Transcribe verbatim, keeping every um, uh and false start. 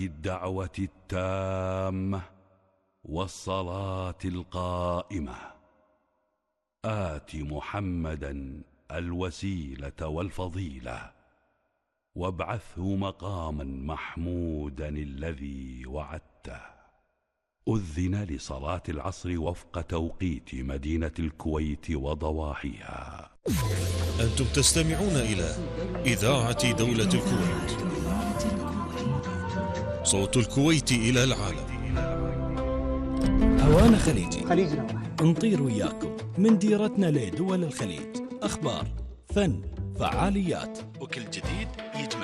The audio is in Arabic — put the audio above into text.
الدعوة التامة والصلاة القائمة آت محمدا الوسيلة والفضيلة وابعثه مقاما محمودا الذي وعدته. أذن لصلاة العصر وفق توقيت مدينة الكويت وضواحيها. أنتم تستمعون إلى إذاعة دولة الكويت، صوت الكويت إلى العالم. هوانا خليجي، خليجنا نطير وياكم من ديرتنا لدول الخليج، أخبار، فن، فعاليات، وكل جديد يجمع